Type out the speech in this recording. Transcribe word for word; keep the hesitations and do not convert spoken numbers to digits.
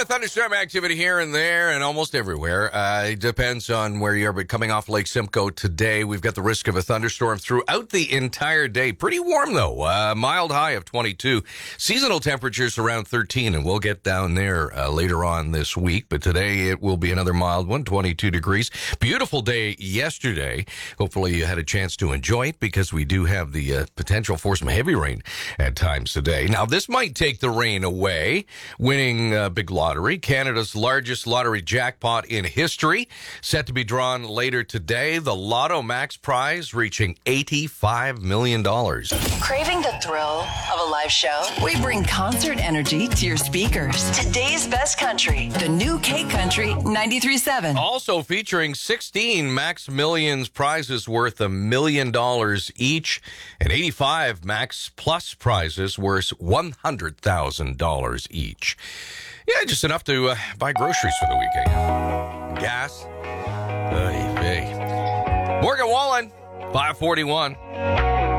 of thunderstorm activity here and there and almost everywhere. Uh, it depends on where you are, but coming off Lake Simcoe today, we've got the risk of a thunderstorm throughout the entire day. Pretty warm, though. Uh, mild high of twenty-two. Seasonal temperatures around thirteen, and we'll get down there uh, later on this week. But today it will be another mild one, twenty-two degrees. Beautiful day yesterday. Hopefully you had a chance to enjoy it because we do have the uh, potential for some heavy rain at times today. Now, this might take the rain away. Winning uh, big lottery, Canada's largest lottery jackpot in history, set to be drawn later today. The Lotto Max prize reaching eighty-five million dollars. Craving the thrill of a live show? We bring concert energy to your speakers. Today's best country, the new K Country ninety-three point seven. Also featuring sixteen Max Millions prizes worth a million dollars each, and eighty-five Max Plus prizes worth one hundred thousand dollars each. Yeah, just enough to uh, buy groceries for the weekend. Gas. Hey, hey. Morgan Wallen, five forty-one.